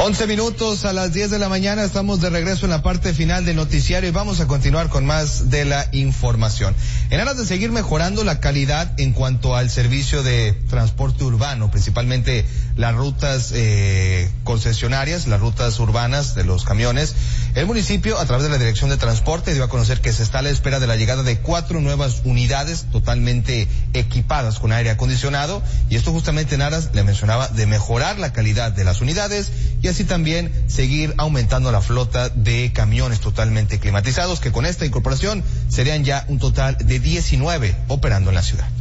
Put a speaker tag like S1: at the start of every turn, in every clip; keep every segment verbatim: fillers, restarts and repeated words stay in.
S1: once minutos a las diez de la mañana, estamos de regreso en la parte final del noticiario y vamos a continuar con más de la información. En aras de seguir mejorando la calidad en cuanto al servicio de transporte urbano, principalmente las rutas eh, concesionarias, las rutas urbanas de los camiones, el municipio, a través de la Dirección de Transporte, dio a conocer que se está a la espera de la llegada de cuatro nuevas unidades totalmente equipadas con aire acondicionado, y esto justamente en aras, le mencionaba, de mejorar la calidad de las unidades y así también seguir aumentando la flota de camiones totalmente climatizados, que con esta incorporación serían ya un total de diecinueve operando en la ciudad.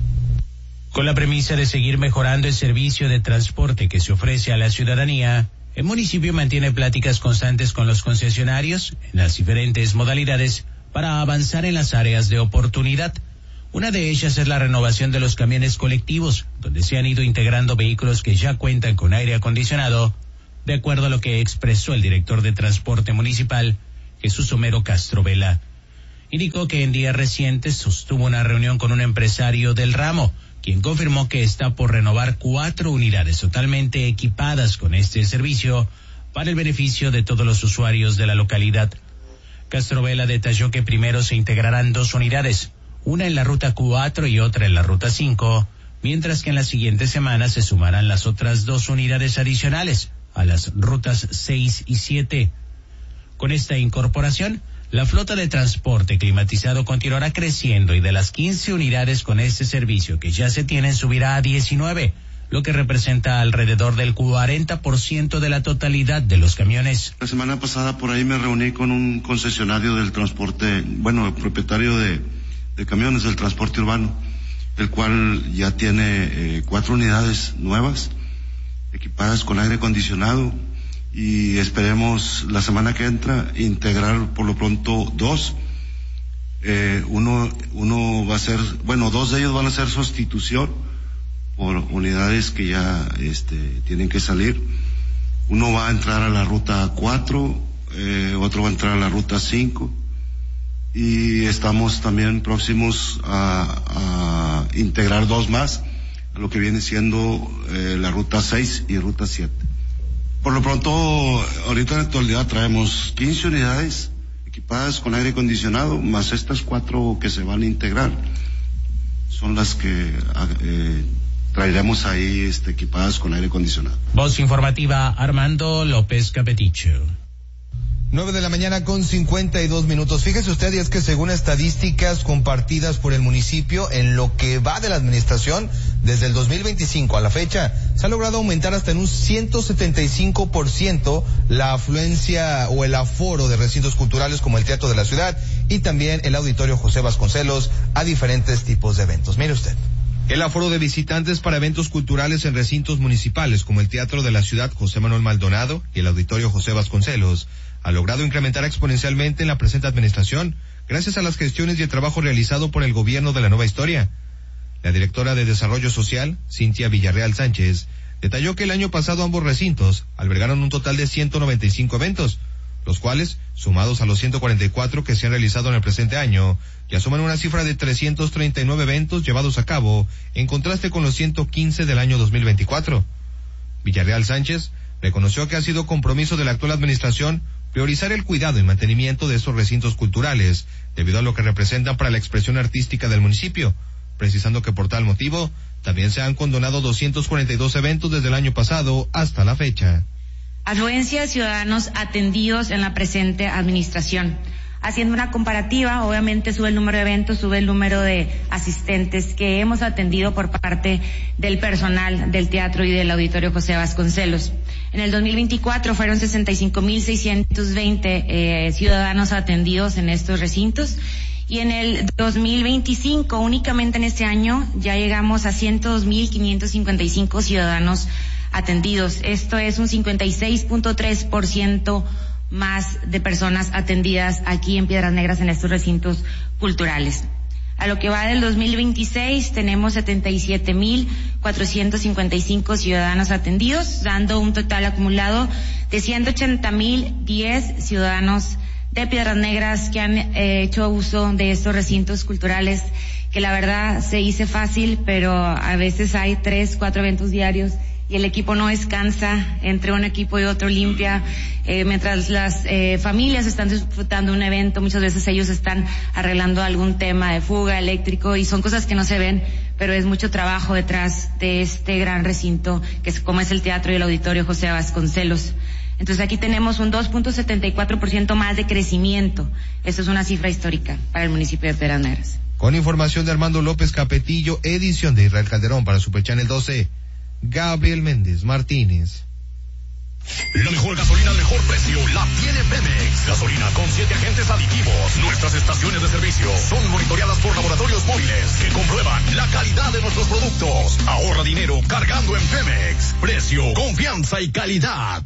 S2: Con la premisa de seguir mejorando el servicio de transporte que se ofrece a la ciudadanía, el municipio mantiene pláticas constantes con los concesionarios en las diferentes modalidades para avanzar en las áreas de oportunidad. Una de ellas es la renovación de los camiones colectivos, donde se han ido integrando vehículos que ya cuentan con aire acondicionado, de acuerdo a lo que expresó el director de Transporte Municipal, Jesús Homero Castro Vela. Indicó que en días recientes sostuvo una reunión con un empresario del ramo, quien confirmó que está por renovar cuatro unidades totalmente equipadas con este servicio para el beneficio de todos los usuarios de la localidad. Castro Vela detalló que primero se integrarán dos unidades, una en la ruta cuatro y otra en la ruta cinco, mientras que en las siguientes semanas se sumarán las otras dos unidades adicionales a las rutas seis y siete. Con esta incorporación, la flota de transporte climatizado continuará creciendo y de las quince unidades con este servicio que ya se tienen subirá a diecinueve, lo que representa alrededor del cuarenta por ciento de la totalidad de los camiones.
S3: La semana pasada por ahí me reuní con un concesionario del transporte, bueno, propietario de, de camiones del transporte urbano, el cual ya tiene eh, cuatro unidades nuevas, equipadas con aire acondicionado, y esperemos la semana que entra integrar por lo pronto dos. Eh, uno, uno va a ser, bueno, dos de ellos van a ser sustitución por unidades que ya este, tienen que salir. Uno va a entrar a la ruta cuatro, eh, otro va a entrar a la ruta cinco, y estamos también próximos a, a integrar dos más a lo que viene siendo eh, la ruta seis y ruta siete. Por lo pronto, ahorita en la actualidad traemos quince unidades equipadas con aire acondicionado, más estas cuatro que se van a integrar. Son las que eh, traeremos ahí este, equipadas con aire acondicionado.
S2: Voz informativa, Armando López Capeticho.
S1: Nueve de la mañana con cincuenta y dos minutos. Fíjese usted, y es que según estadísticas compartidas por el municipio, en lo que va de la administración, desde el dos mil veinticinco a la fecha, se ha logrado aumentar hasta en un ciento setenta y cinco por ciento la afluencia o el aforo de recintos culturales como el Teatro de la Ciudad y también el Auditorio José Vasconcelos a diferentes tipos de eventos. Mire usted. El aforo de visitantes para eventos culturales en recintos municipales como el Teatro de la Ciudad José Manuel Maldonado y el Auditorio José Vasconcelos ha logrado incrementar exponencialmente en la presente administración gracias a las gestiones y el trabajo realizado por el gobierno de la Nueva Historia. La directora de Desarrollo Social, Cintia Villarreal Sánchez, detalló que el año pasado ambos recintos albergaron un total de ciento noventa y cinco eventos, los cuales, sumados a los ciento cuarenta y cuatro que se han realizado en el presente año, ya suman una cifra de trescientos treinta y nueve eventos llevados a cabo, en contraste con los ciento quince del año dos mil veinticuatro. Villarreal Sánchez reconoció que ha sido compromiso de la actual administración priorizar el cuidado y mantenimiento de estos recintos culturales, debido a lo que representan para la expresión artística del municipio, precisando que por tal motivo también se han condonado doscientos cuarenta y dos eventos desde el año pasado hasta la fecha.
S4: Afluencia de ciudadanos atendidos en la presente administración. Haciendo una comparativa, obviamente sube el número de eventos, sube el número de asistentes que hemos atendido por parte del personal del teatro y del Auditorio José Vasconcelos. En el dos mil veinticuatro fueron sesenta y cinco mil seiscientos veinte eh, ciudadanos atendidos en estos recintos, y en el dos mil veinticinco, únicamente en este año, ya llegamos a ciento dos mil quinientos cincuenta y cinco ciudadanos atendidos. Esto es un cincuenta y seis punto tres por ciento más de personas atendidas aquí en Piedras Negras en estos recintos culturales. A lo que va del dos mil veintiséis tenemos setenta y siete mil cuatrocientos cincuenta y cinco ciudadanos atendidos, dando un total acumulado de ciento ochenta mil diez ciudadanos de Piedras Negras que han eh, hecho uso de estos recintos culturales, que la verdad se dice fácil, pero a veces hay tres, cuatro eventos diarios y el equipo no descansa, entre un equipo y otro limpia, eh, mientras las eh, familias están disfrutando un evento, muchas veces ellos están arreglando algún tema de fuga eléctrico y son cosas que no se ven, pero es mucho trabajo detrás de este gran recinto que es como es el Teatro y el Auditorio José Vasconcelos. Entonces aquí tenemos un dos punto setenta y cuatro por ciento más de crecimiento. Eso es una cifra histórica para el municipio de Piedras Negras.
S1: Con información de Armando López Capetillo, edición de Israel Calderón para Super Channel doce. Gabriel Méndez Martínez.
S5: La mejor gasolina al mejor precio la tiene Pemex. Gasolina con siete agentes aditivos. Nuestras estaciones de servicio son monitoreadas por laboratorios móviles que comprueban la calidad de nuestros productos. Ahorra dinero cargando en Pemex. Precio, confianza y calidad.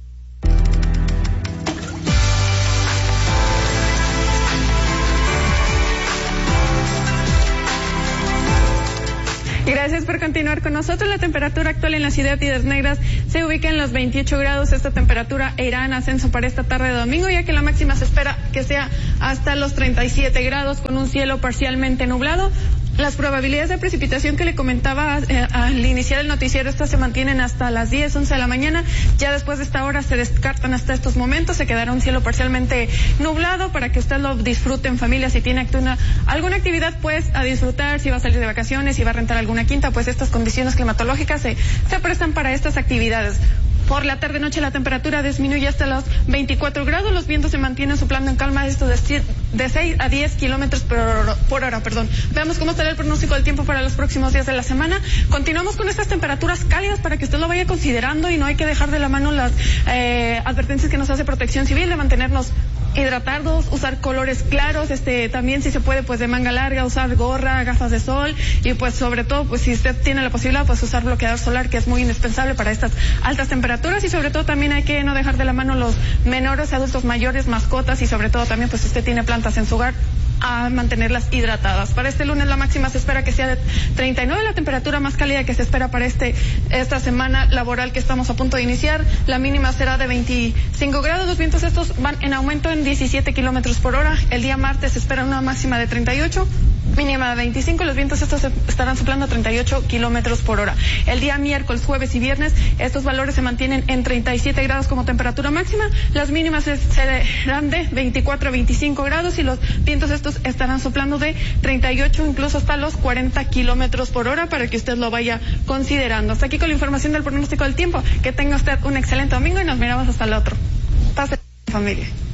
S6: Gracias por continuar con nosotros. La temperatura actual en la ciudad de Piedras Negras se ubica en los veintiocho grados. Esta temperatura irá en ascenso para esta tarde de domingo, ya que la máxima se espera que sea hasta los treinta y siete grados con un cielo parcialmente nublado. Las probabilidades de precipitación que le comentaba eh, al iniciar el noticiero, estas se mantienen hasta las diez, once de la mañana. Ya después de esta hora se descartan hasta estos momentos. Se quedará un cielo parcialmente nublado para que usted lo disfrute en familia. Si tiene una, alguna actividad, pues a disfrutar. Si va a salir de vacaciones, si va a rentar alguna quinta, pues estas condiciones climatológicas se, se prestan para estas actividades. Por la tarde-noche la temperatura disminuye hasta los veinticuatro grados, los vientos se mantienen soplando en calma, esto de seis a diez kilómetros por hora, por hora, perdón. Veamos cómo estará el pronóstico del tiempo para los próximos días de la semana. Continuamos con estas temperaturas cálidas para que usted lo vaya considerando y no hay que dejar de la mano las eh, advertencias que nos hace Protección Civil de mantenernos hidratados, usar colores claros, este, también si se puede pues de manga larga, usar gorra, gafas de sol y pues sobre todo pues si usted tiene la posibilidad pues usar bloqueador solar, que es muy indispensable para estas altas temperaturas, y sobre todo también hay que no dejar de la mano los menores, adultos mayores, mascotas, y sobre todo también pues si usted tiene plantas en su hogar, a mantenerlas hidratadas. Para este lunes la máxima se espera que sea de treinta y nueve, la temperatura más cálida que se espera para este esta semana laboral que estamos a punto de iniciar. La mínima será de veinticinco grados, los vientos estos van en aumento en diecisiete kilómetros por hora. El día martes se espera una máxima de treinta y ocho, mínima de veinticinco, los vientos estos estarán soplando a treinta y ocho kilómetros por hora. El día miércoles, jueves y viernes estos valores se mantienen en treinta y siete grados como temperatura máxima, las mínimas serán de veinticuatro a veinticinco grados y los vientos estos estarán soplando de treinta y ocho incluso hasta los cuarenta kilómetros por hora para que usted lo vaya considerando. Hasta aquí con la información del pronóstico del tiempo. Que tenga usted un excelente domingo y nos miramos hasta el otro. Pase, familia.